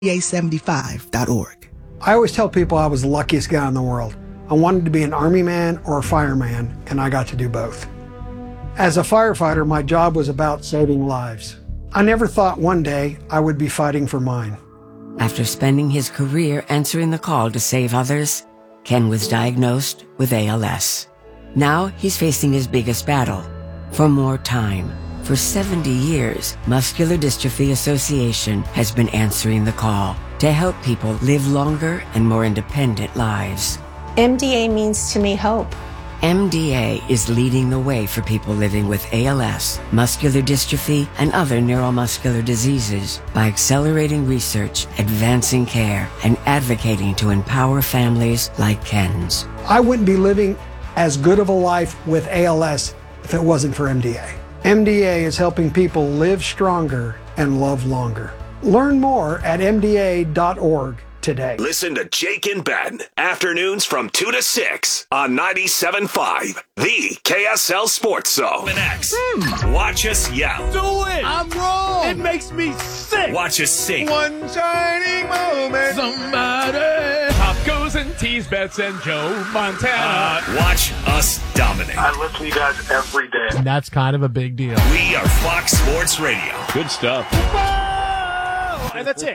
MDA75.org. I always tell people I was the luckiest guy in the world. I wanted to be an Army man or a fireman, and I got to do both. As a firefighter, my job was about saving lives. I never thought one day I would be fighting for mine. After spending his career answering the call to save others, Ken was diagnosed with ALS. Now he's facing his biggest battle, for more time. For 70 years, Muscular Dystrophy Association has been answering the call to help people live longer and more independent lives. MDA means to me hope. MDA is leading the way for people living with ALS, muscular dystrophy, and other neuromuscular diseases by accelerating research, advancing care, and advocating to empower families like Ken's. I wouldn't be living as good of a life with ALS if it wasn't for MDA. MDA is helping people live stronger and love longer. Learn more at MDA.org today. Listen to Jake and Ben, afternoons from 2 to 6 on 97.5, the KSL Sports Zone. X. Watch us yell. Do it! I'm wrong! It makes me sick! Watch us sing. One shining moment. Somebody. Pop goes and tease bets and Joe Montana. Watch us dominate. I listen to you guys every day. And that's kind of a big deal. We are Fox Sports Radio. Good stuff. Whoa! And that's it.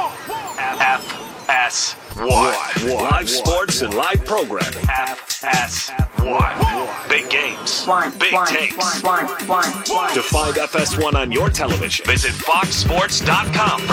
FS1. Live sports and live programming. FS1. Big games. Big takes. To find FS1 on your television, visit foxsports.com.